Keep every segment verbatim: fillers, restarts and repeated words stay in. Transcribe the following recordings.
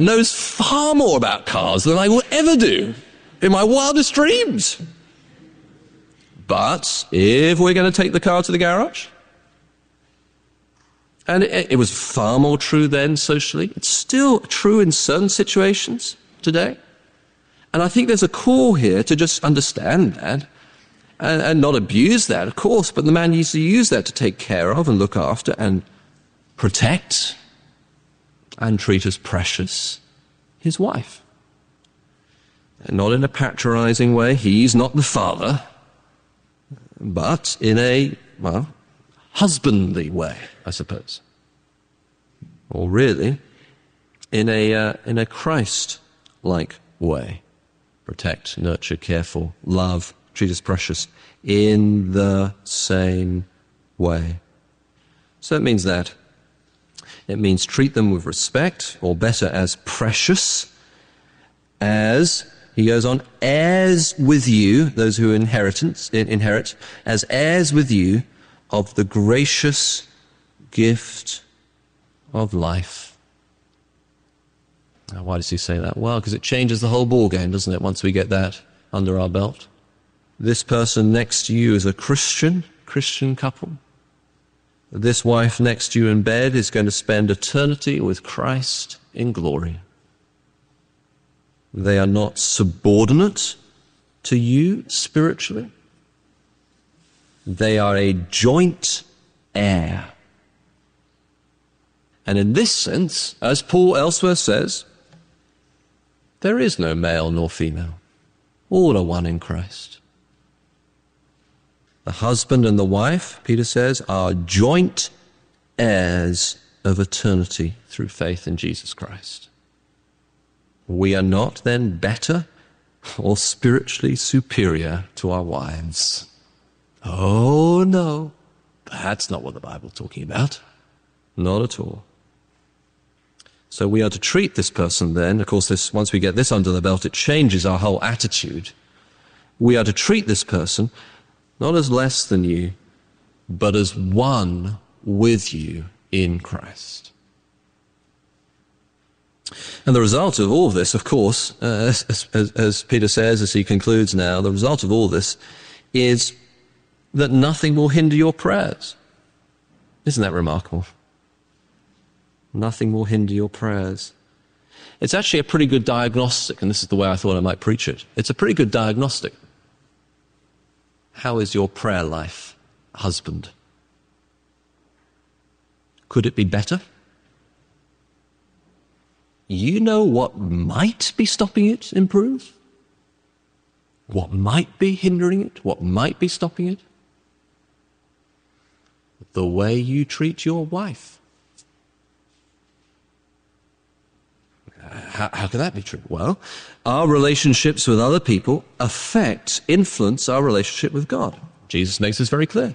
knows far more about cars than I will ever do in my wildest dreams. But if we're going to take the car to the garage, and it, it was far more true then socially, it's still true in certain situations today. And I think there's a call here to just understand that and, and not abuse that, of course, but the man needs to use that to take care of and look after and protect and treat as precious his wife. And not in a patronizing way. He's not the father, but in a, well, husbandly way, I suppose. Or really, in a, uh, in a Christ-like way. Protect, nurture, care for, love, treat as precious in the same way. So it means that. It means treat them with respect, or better, as precious, as, he goes on, heirs with you, those who inheritance, inherit, as heirs with you of the gracious gift of life. Now, why does he say that? Well, because it changes the whole ball game, doesn't it, once we get that under our belt? This person next to you is a Christian, Christian couple. This wife next to you in bed is going to spend eternity with Christ in glory. They are not subordinate to you spiritually. They are a joint heir. And in this sense, as Paul elsewhere says, there is no male nor female. All are one in Christ. The husband and the wife, Peter says, are joint heirs of eternity through faith in Jesus Christ. We are not then better or spiritually superior to our wives. Oh, no. That's not what the Bible's talking about. Not at all. So we are to treat this person then, of course, this, once we get this under the belt, it changes our whole attitude. We are to treat this person not as less than you, but as one with you in Christ. And the result of all of this, of course, uh, as, as, as Peter says, as he concludes now, the result of all this is that nothing will hinder your prayers. Isn't that remarkable? Nothing will hinder your prayers. It's actually a pretty good diagnostic, and this is the way I thought I might preach it. It's a pretty good diagnostic. How is your prayer life, husband? Could it be better? You know what might be stopping it improve? What might be hindering it? What might be stopping it? The way you treat your wife. How, how can that be true? Well, our relationships with other people affect, influence our relationship with God. Jesus makes this very clear.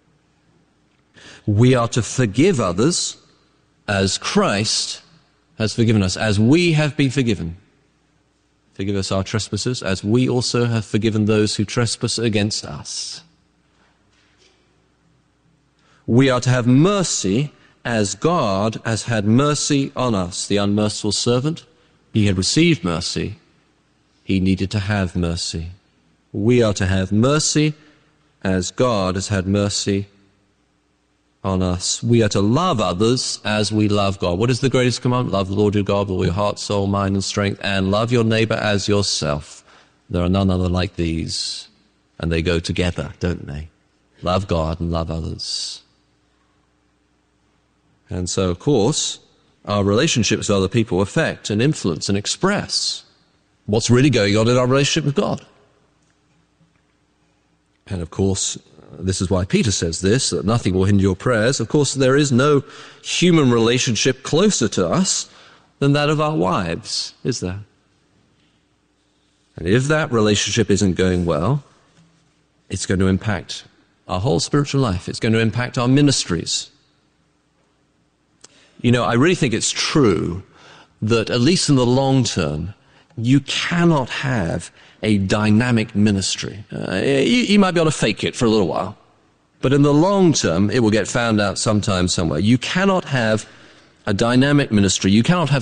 We are to forgive others as Christ has forgiven us, as we have been forgiven. Forgive us our trespasses, as we also have forgiven those who trespass against us. We are to have mercy as God has had mercy on us. The unmerciful servant, he had received mercy. He needed to have mercy. We are to have mercy as God has had mercy on us. We are to love others as we love God. What is the greatest commandment? Love the Lord your God with all your heart, soul, mind, and strength, and love your neighbor as yourself. There are none other like these, and they go together, don't they? Love God and love others. And so, of course, our relationships with other people affect and influence and express what's really going on in our relationship with God. And, of course, this is why Peter says this, that nothing will hinder your prayers. Of course, there is no human relationship closer to us than that of our wives, is there? And if that relationship isn't going well, it's going to impact our whole spiritual life. It's going to impact our ministries. You know, I really think it's true that, at least in the long term, you cannot have a dynamic ministry. Uh, you, you might be able to fake it for a little while, but in the long term, it will get found out sometime, somewhere. You cannot have a dynamic ministry. You cannot have